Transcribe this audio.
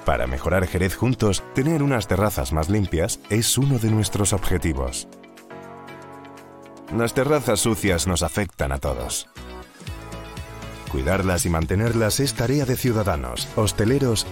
Para mejorar Jerez juntos, tener unas terrazas más limpias es uno de nuestros objetivos. Las terrazas sucias nos afectan a todos. Cuidarlas y mantenerlas es tarea de ciudadanos, hosteleros